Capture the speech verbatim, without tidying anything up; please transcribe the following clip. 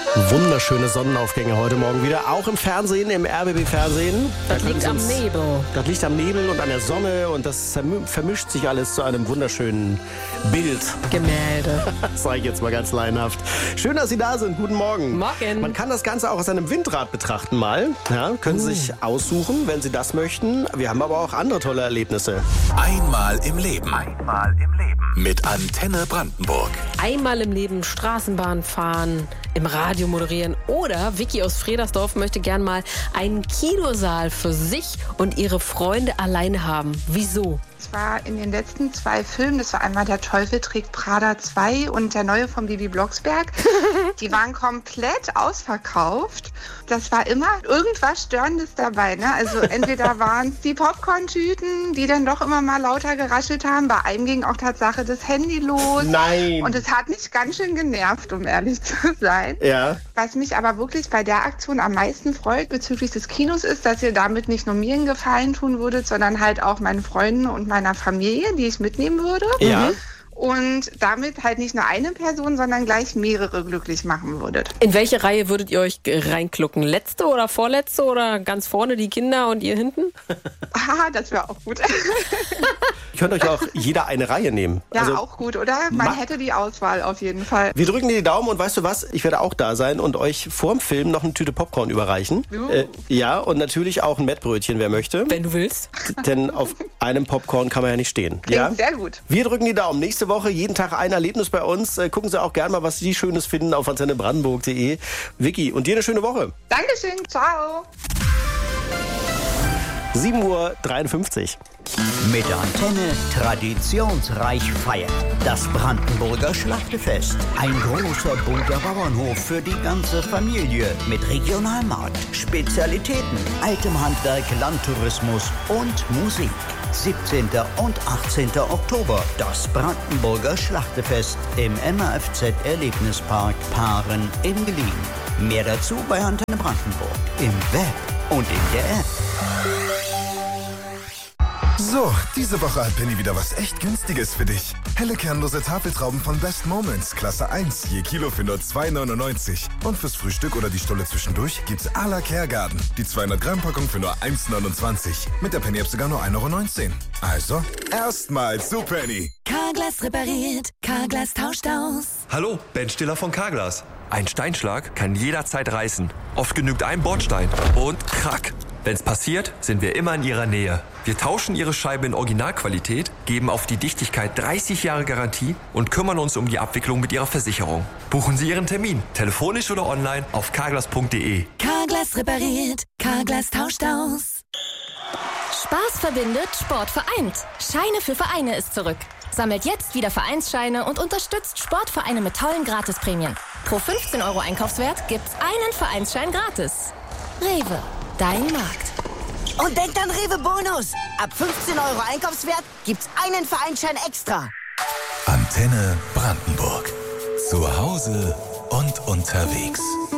Wunderschöne Sonnenaufgänge heute Morgen wieder, auch im Fernsehen, im R B B-Fernsehen. Das liegt am Nebel. Das liegt am Nebel und an der Sonne und das vermischt sich alles zu einem wunderschönen Bild. Gemälde. Das sage ich jetzt mal ganz laienhaft. Schön, dass Sie da sind. Guten Morgen. Morgen. Man kann das Ganze auch aus einem Windrad betrachten mal. Ja, können Sie uh. sich aussuchen, wenn Sie das möchten. Wir haben aber auch andere tolle Erlebnisse. Einmal im Leben. Einmal im Leben. Mit Antenne Brandenburg. Einmal im Leben Straßenbahn fahren, im Radio moderieren oder Vicky aus Fredersdorf möchte gern mal einen Kinosaal für sich und ihre Freunde alleine haben. Wieso? Es war in den letzten zwei Filmen, das war einmal Der Teufel trägt Prada zwei und der neue von Bibi Blocksberg. Die waren komplett ausverkauft. Das war immer irgendwas Störendes dabei. Ne? Also entweder waren es die Popcorn-Tüten, die dann doch immer mal lauter geraschelt haben. Bei einem ging auch Tatsache das Handy los. Nein. Und es hat mich ganz schön genervt, um ehrlich zu sein. Ja. Was mich aber wirklich bei der Aktion am meisten freut bezüglich des Kinos ist, dass ihr damit nicht nur mir einen Gefallen tun würdet, sondern halt auch meinen Freunden und meiner Familie, die ich mitnehmen würde. Ja. Und damit halt nicht nur eine Person, sondern gleich mehrere glücklich machen würdet. In welche Reihe würdet ihr euch reinklucken? Letzte oder vorletzte oder ganz vorne die Kinder und ihr hinten? Haha, das wäre auch gut. Ihr könnt euch auch jeder eine Reihe nehmen. Ja, also, auch gut, oder? Man hätte die Auswahl auf jeden Fall. Wir drücken dir die Daumen und weißt du was? Ich werde auch da sein und euch vorm Film noch eine Tüte Popcorn überreichen. Uh. Äh, ja, und natürlich auch ein Mettbrötchen, wer möchte. Wenn du willst. Denn auf einem Popcorn kann man ja nicht stehen. Klingt Ja? sehr gut. Wir drücken die Daumen. Nächste Woche jeden Tag ein Erlebnis bei uns. Äh, gucken Sie auch gerne mal, was Sie Schönes finden auf antenne brandenburg punkt de. Vicky, und dir eine schöne Woche. Dankeschön, ciao. sieben Uhr dreiundfünfzig. Mit Antenne traditionsreich feiern. Das Brandenburger Schlachtefest. Ein großer bunter Bauernhof für die ganze Familie. Mit Regionalmarkt, Spezialitäten, altem Handwerk, Landtourismus und Musik. siebzehnten und achtzehnten Oktober. Das Brandenburger Schlachtefest im M A F Z Erlebnispark Paaren in Gelien. Mehr dazu bei Antenne Brandenburg. Im Web und in der App. So, diese Woche hat Penny wieder was echt Günstiges für dich. Helle kernlose Tafeltrauben von Best Moments, Klasse eins, je Kilo für nur zwei neunundneunzig. Und fürs Frühstück oder die Stulle zwischendurch gibt's à la Caregarden. Die zweihundert Gramm Packung für nur eins neunundzwanzig. Mit der Penny-App sogar nur ein Euro neunzehn. Also, erstmal zu Penny. Carglass repariert, Carglass tauscht aus. Hallo, Ben Stiller von Carglass. Ein Steinschlag kann jederzeit reißen. Oft genügt ein Bordstein und krack. Wenn's passiert, sind wir immer in Ihrer Nähe. Wir tauschen Ihre Scheibe in Originalqualität, geben auf die Dichtigkeit dreißig Jahre Garantie und kümmern uns um die Abwicklung mit Ihrer Versicherung. Buchen Sie Ihren Termin, telefonisch oder online auf carglass punkt de. Carglass repariert, Carglass tauscht aus. Spaß verbindet, Sport vereint. Scheine für Vereine ist zurück. Sammelt jetzt wieder Vereinsscheine und unterstützt Sportvereine mit tollen Gratisprämien. Pro fünfzehn Euro Einkaufswert gibt's einen Vereinsschein gratis. Rewe, dein Markt. Und denkt an Rewe Bonus. Ab fünfzehn Euro Einkaufswert gibt's einen Vereinsschein extra. Antenne Brandenburg. Zu Hause und unterwegs.